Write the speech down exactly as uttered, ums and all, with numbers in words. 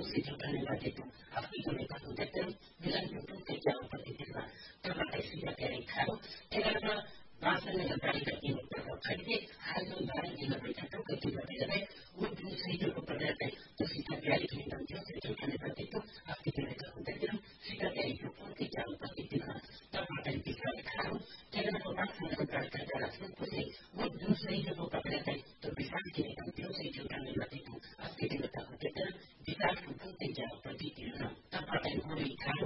sitio candidato articolo contesto bilang itu kerja politik lah. Terpakai sudah dari kau, karena bahasa negara kita ini terkait hal yang baru di negara kita ketika kita untuk sejauh kepada itu kita dari kita sejauh candidat itu artikel contesto sudah dari itu kerja politik lah. Terpakai kita kau, karena bahasa negara kita adalah untuk sejauh kepada itu bisa kita